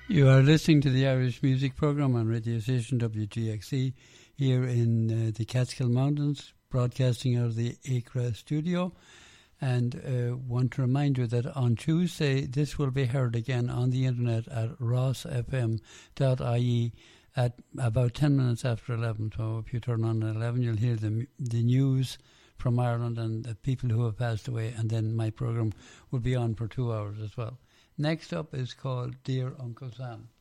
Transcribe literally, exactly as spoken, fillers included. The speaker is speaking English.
You are listening to the Irish Music Programme on radio station W G X E here in uh, the Catskill Mountains, broadcasting out of the Acra studio. And uh, want to remind you that on Tuesday, this will be heard again on the internet at ross f m dot i e at about ten minutes after eleven. So if you turn on at eleven, you'll hear the, the news from Ireland and the people who have passed away. And then my programme will be on for two hours as well. Next up is called Dear Uncle Sam.